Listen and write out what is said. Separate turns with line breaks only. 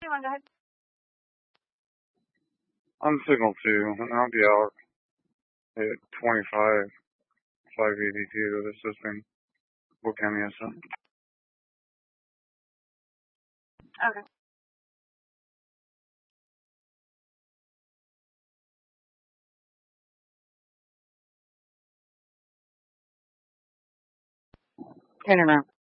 doing? Go ahead.
I'm signal 2, and I'll be out at 25, 582 of the system. What county is that?
Okay.
Turn around.